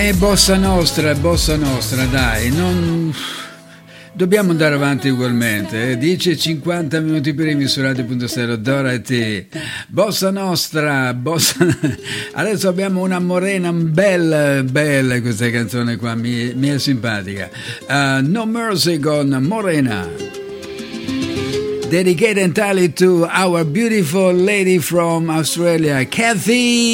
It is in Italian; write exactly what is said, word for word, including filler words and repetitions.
E bossa nostra, bossa nostra, dai, non... Dobbiamo andare avanti ugualmente, eh? dieci e cinquanta minuti primi su Radio Punto Stereo, Dorothy, bossa nostra, bossa... Adesso abbiamo una morena bella, bella questa canzone qua, mi, mi è simpatica. Uh, No Mercy con Morena. Dedicated entirely to our beautiful lady from Australia, Kathy.